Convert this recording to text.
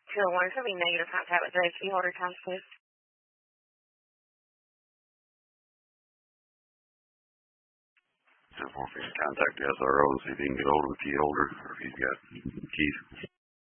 201 is going to be negative contact with the key holder times, please. So if you contact the SRO and see if he can get hold of the key holder or if he's got keys.